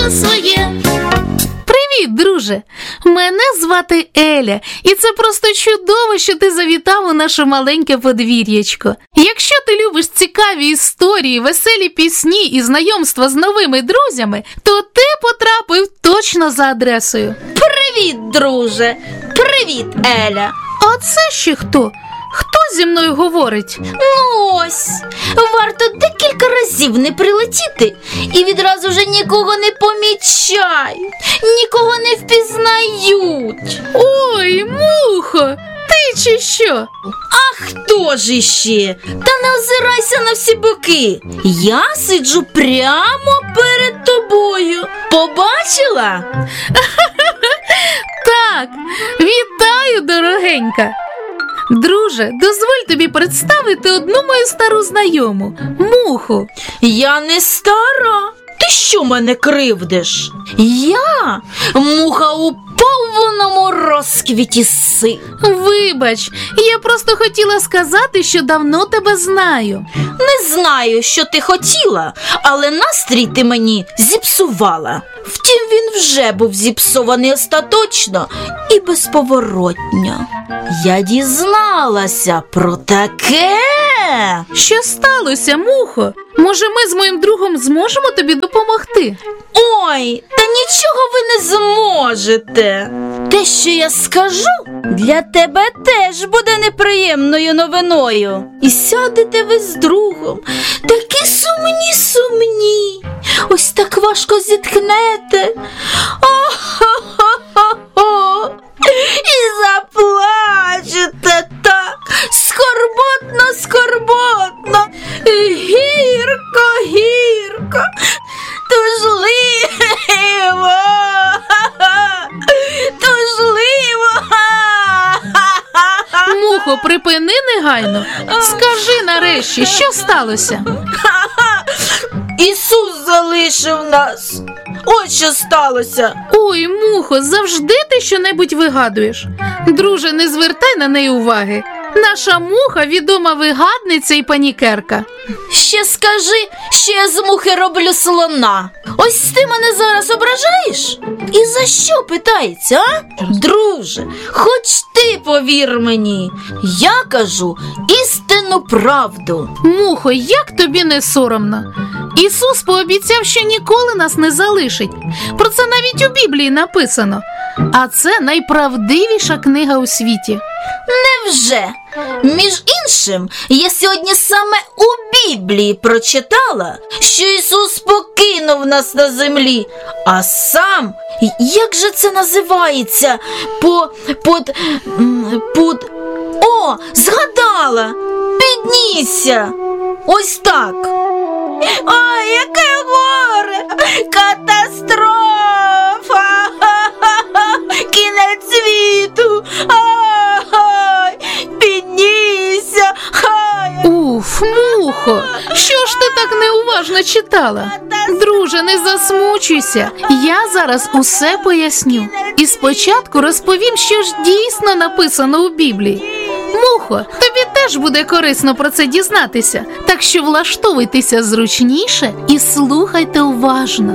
своє. Привіт, друже! Мене звати Еля, і це просто чудово, що ти завітав у наше маленьке подвір'ячко. Якщо ти любиш цікаві історії, веселі пісні і знайомства з новими друзями, то ти потрапив точно за адресою. Привіт, друже! Привіт, Еля! А це ще хто? Хто зі мною говорить? Ну ось, варто декілька разів не прилетіти і відразу вже нікого не помічають, нікого не впізнають. Ой, Мухо, ти чи що? А хто ж іще? Та не озирайся на всі боки. Я сиджу прямо перед тобою. Побачила? Так, вітаю, дорогенька. Друже, дозволь тобі представити одну мою стару знайому, Муху. Я не стара. Ти що мене кривдиш? Я муха у повному розквіті сил. Вибач, я просто хотіла сказати, що давно тебе знаю. Не знаю, що ти хотіла, але настрій ти мені зіпсувала. Втім, він вже був зіпсований остаточно і безповоротньо. Я дізналася про таке. Що сталося, Мухо? Може, ми з моїм другом зможемо тобі допомогти? Ой, та нічого ви не зможете. Те, що я скажу, для тебе теж буде неприємною новиною. І сядете ви з другом, такі сумні. Ось так важко зітхнете. О-хо-хо-хо. І заплачете так скорботно, гірко, тужливо. Мухо, припини негайно. Скажи нарешті, що сталося? Ісус залишив нас. Ось що сталося. Ой, Мухо, завжди ти щонебудь вигадуєш. Друже, не звертай на неї уваги. Наша Муха – відома вигадниця і панікерка. Ще скажи, що я з мухи роблю слона. Ось ти мене зараз ображаєш? І за що, питається, а? Друже, хоч ти повір мені, я кажу істинну правду. Мухо, як тобі не соромно? Ісус пообіцяв, що ніколи нас не залишить. Про це навіть у Біблії написано. А це найправдивіша книга у світі. Невже? Між іншим, я сьогодні саме у Біблії прочитала, що Ісус покинув нас на землі, а сам, як же це називається, О, згадала, піднісся, ось так. Ой, яке горе, катастрофа, кінець світу, піднісся. Уф, Мухо, що ж ти так неуважно читала? Друже, не засмучуйся, я зараз усе поясню. І спочатку розповім, що ж дійсно написано у Біблії. Мухо, тобі теж буде корисно про це дізнатися, так що влаштовуйтеся зручніше і слухайте уважно.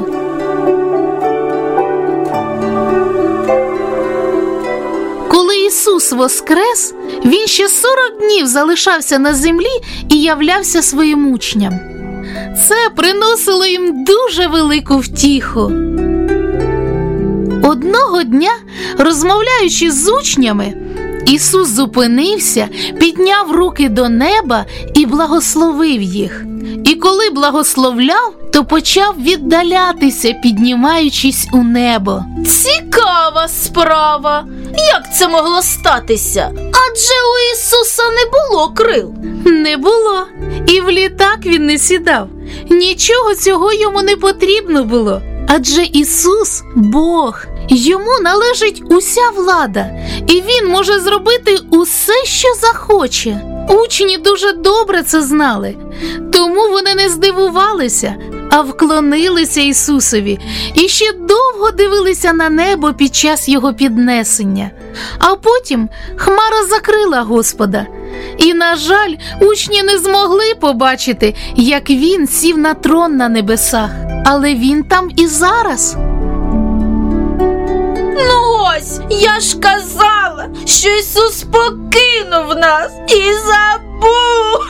Коли Ісус воскрес, Він ще 40 днів залишався на землі і являвся своїм учням. Це приносило їм дуже велику втіху. Одного дня, розмовляючи з учнями, Ісус зупинився, підняв руки до неба і благословив їх. І коли благословляв, то почав віддалятися, піднімаючись у небо. Цікава справа. Як це могло статися? Адже у Ісуса не було крил. Не було. І в літак Він не сідав. Нічого цього йому не потрібно було. Адже Ісус – Бог. Йому належить уся влада, і Він може зробити усе, що захоче. Учні дуже добре це знали, тому вони не здивувалися, а вклонилися Ісусові і ще довго дивилися на небо під час Його піднесення. А потім хмара закрила Господа. І, на жаль, учні не змогли побачити, як Він сів на трон на небесах. але Він там і зараз. Ну ось, я ж казала, що Ісус покинув нас і забув.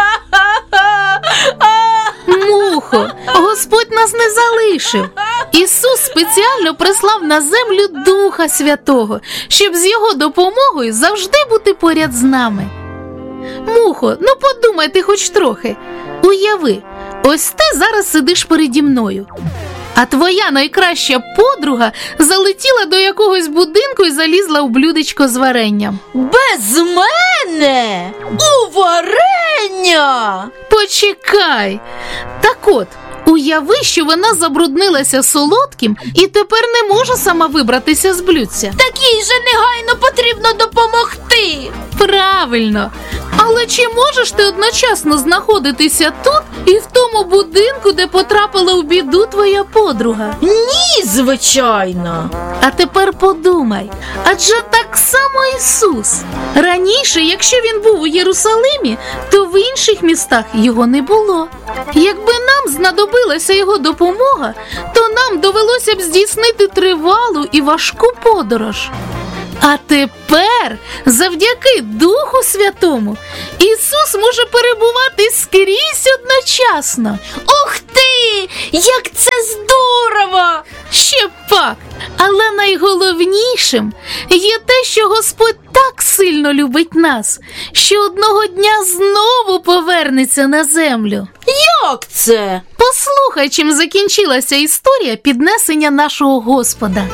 Мухо, Господь нас не залишив. Ісус спеціально прислав на землю Духа Святого, щоб з Його допомогою завжди бути поряд з нами. Мухо, ну подумай ти хоч трохи. Уяви, ось ти зараз сидиш переді мною, а твоя найкраща подруга залетіла до якогось будинку і залізла у блюдечко з варенням. Без мене? У варення? Почекай. Так от, уяви, що вона забруднилася солодким і тепер не може сама вибратися з блюдця. Так їй же негайно потрібно допомогти. Правильно. Але чи можеш ти одночасно знаходитися тут і в тому будинку, де потрапила у біду твоя подруга? Ні, звичайно. А тепер подумай, адже так само Ісус. Раніше, якщо Він був у Єрусалимі, то в інших містах Його не було. Якби нам знадобилася Його допомога, то нам довелося б здійснити тривалу і важку подорож. А тепер, завдяки Духу Святому, Ісус може перебувати скрізь одночасно. Ух ти! Як це здорово! Ще пак! Але найголовнішим є те, що Господь так сильно любить нас, що одного дня знову повернеться на землю. Як це? Послухай, чим закінчилася історія піднесення нашого Господа.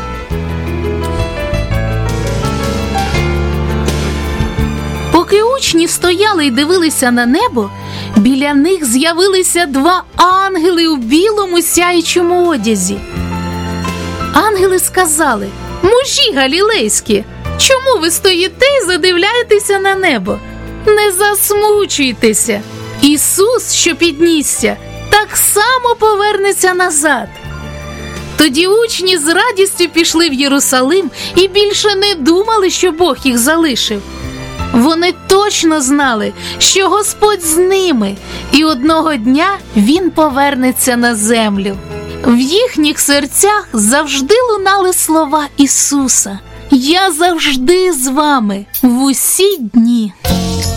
Поки учні стояли й дивилися на небо, біля них з'явилися два ангели у білому сяючому одязі. Ангели сказали: «Мужі галілейські, чому ви стоїте і задивляєтеся на небо? Не засмучуйтеся! Ісус, що піднісся, так само повернеться назад». Тоді учні з радістю пішли в Єрусалим і більше не думали, що Бог їх залишив. Вони точно знали, що Господь з ними, і одного дня Він повернеться на землю. В їхніх серцях завжди лунали слова Ісуса: «Я завжди з вами в усі дні».